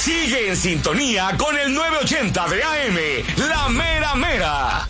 Sigue en sintonía con el 980 de AM, La Mera Mera.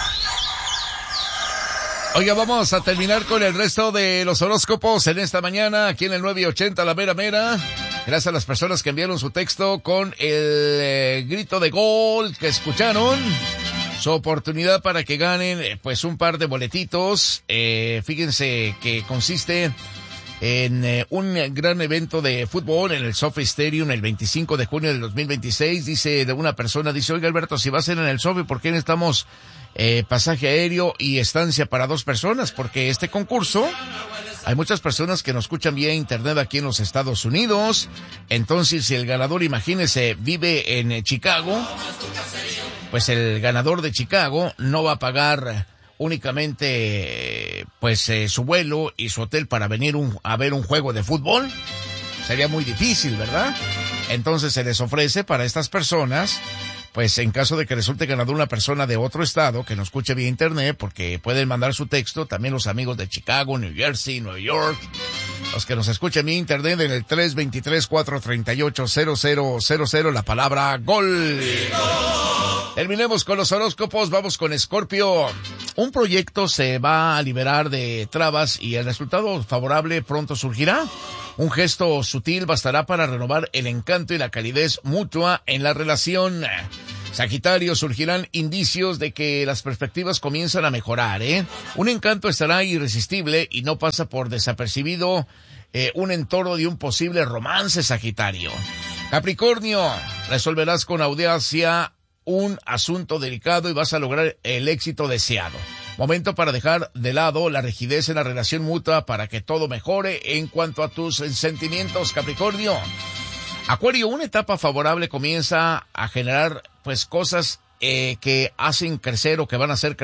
Oiga, vamos a terminar con el resto de los horóscopos en esta mañana, aquí en el 980 La Mera Mera. Gracias a las personas que enviaron su texto con el grito de gol que escucharon. Su oportunidad para que ganen, pues, un par de boletitos. Fíjense que consiste en un gran evento de fútbol en el SoFi Stadium el 25 de junio del 2026. Dice de una persona, dice, oiga Alberto, si va a ser en el SoFi, ¿por qué necesitamos pasaje aéreo y estancia para 2 personas? Porque este concurso, hay muchas personas que nos escuchan vía internet aquí en los Estados Unidos. Entonces, si el ganador, imagínese, vive en Chicago, pues el ganador de Chicago no va a pagar únicamente pues su vuelo y su hotel para venir a ver un juego de fútbol. Sería muy difícil, ¿verdad? Entonces se les ofrece para estas personas, pues en caso de que resulte ganador una persona de otro estado que nos escuche vía internet, porque pueden mandar su texto, también los amigos de Chicago, New Jersey, Nueva York, los que nos escuchen vía internet en el 323-438-0000, la palabra gol. Terminemos con los horóscopos, vamos con Escorpio. Un proyecto se va a liberar de trabas y el resultado favorable pronto surgirá. Un gesto sutil bastará para renovar el encanto y la calidez mutua en la relación. Sagitario, surgirán indicios de que las perspectivas comienzan a mejorar, Un encanto estará irresistible y no pasa por desapercibido un entorno de un posible romance, Sagitario. Capricornio, resolverás con audacia un asunto delicado y vas a lograr el éxito deseado. Momento para dejar de lado la rigidez en la relación mutua para que todo mejore en cuanto a tus sentimientos, Capricornio. Acuario, una etapa favorable comienza a generar pues cosas que hacen crecer o que van a hacer crecer